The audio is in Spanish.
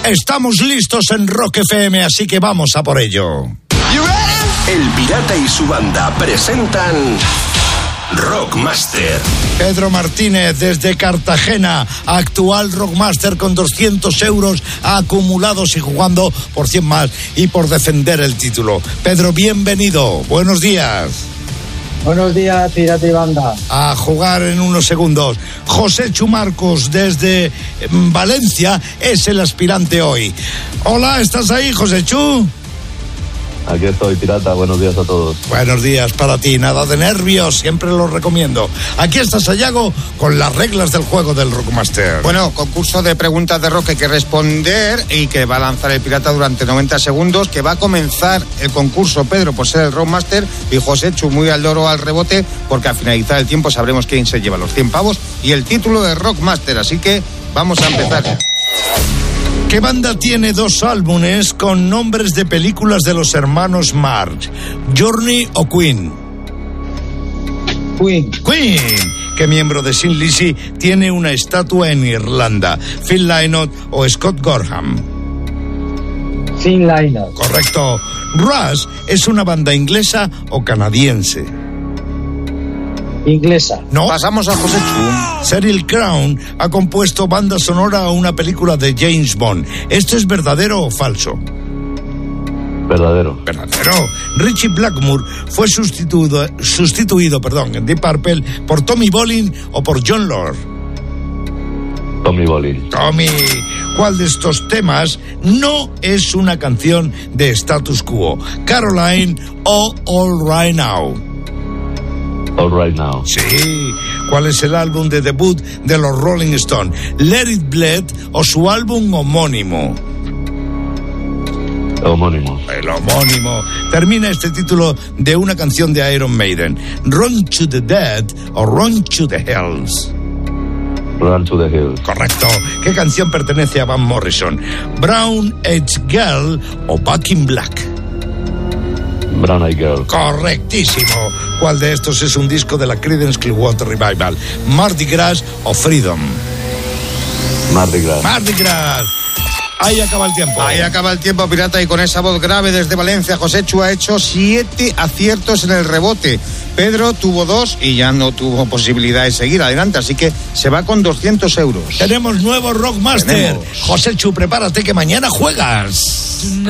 Estamos listos en Rock FM, así que vamos a por ello. El Pirata y su banda presentan Rockmaster. Pedro Martínez desde Cartagena, actual Rockmaster con 200 euros acumulados y jugando por 100 más y por defender el título. Pedro, bienvenido, buenos días. Buenos días, Pirata y banda. A jugar en unos segundos. Joséchu Marcos desde Valencia es el aspirante hoy. Hola, ¿estás ahí, Joséchu? Aquí estoy, Pirata, buenos días a todos. Buenos días para ti, nada de nervios, siempre lo recomiendo. Aquí está Sayago con las reglas del juego del Rockmaster. Bueno, concurso de preguntas de rock que hay que responder y que va a lanzar el Pirata durante 90 segundos, que va a comenzar el concurso Pedro por ser el Rockmaster y Joséchu muy al loro al rebote, porque al finalizar el tiempo sabremos quién se lleva los 100 pavos y el título de Rockmaster, así que vamos a empezar. ¿Qué banda tiene 2 álbumes con nombres de películas de los hermanos Marx? ¿Journey o Queen? Queen. ¿Qué miembro de Sin Lizzy tiene una estatua en Irlanda? ¿Phil Lynott o Scott Gorham? Phil Lynott. Correcto. ¿Rush es una banda inglesa o canadiense? Inglesa. No. Pasamos a Joséchu. Sheryl Crow ha compuesto banda sonora a una película de James Bond. ¿Esto es verdadero o falso? Verdadero. Verdadero. Richie Blackmore fue sustituido en Deep Purple por Tommy Bolin o por John Lord. Tommy Bolin. Tommy. ¿Cuál de estos temas no es una canción de Status Quo? ¿Caroline o All Right Now? All Right Now. Sí. ¿Cuál es el álbum de debut de los Rolling Stones? ¿Let It Bleed o su álbum homónimo? Homónimo. El homónimo. Termina este título de una canción de Iron Maiden. ¿Run to the Dead o Run to the Hills? Run to the Hills. Correcto. ¿Qué canción pertenece a Van Morrison? ¿Brown Eyed Girl o Back in Black? Brown Eyed Girl. Correctísimo. ¿Cuál de estos es un disco de la Creedence Clearwater Revival? ¿Mardi Gras o Freedom? Mardi Gras. Mardi Gras. Ahí acaba el tiempo. Ahí acaba el tiempo, Pirata, y con esa voz grave desde Valencia, Joséchu ha hecho 7 aciertos en el rebote. Pedro tuvo 2 y ya no tuvo posibilidad de seguir adelante, así que se va con 200 euros. Tenemos nuevo Rockmaster. Joséchu, prepárate que mañana juegas.